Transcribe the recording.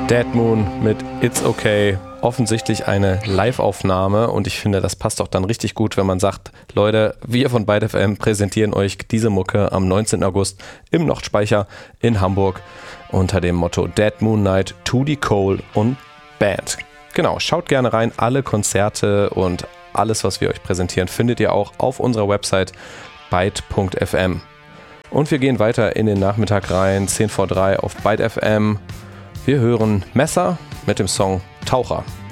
Dead Moon mit It's Okay. Offensichtlich eine Live-Aufnahme und ich finde, das passt auch dann richtig gut, wenn man sagt, Leute, wir von Byte FM präsentieren euch diese Mucke am 19. August im Nordspeicher in Hamburg unter dem Motto Dead Moon Night, Tootie Cole und Band. Genau, schaut gerne rein, alle Konzerte und alles, was wir euch präsentieren, findet ihr auch auf unserer Website byte.fm. Und wir gehen weiter in den Nachmittag rein, 10 vor 3 auf Byte FM. Wir hören Messer mit dem Song Taucher.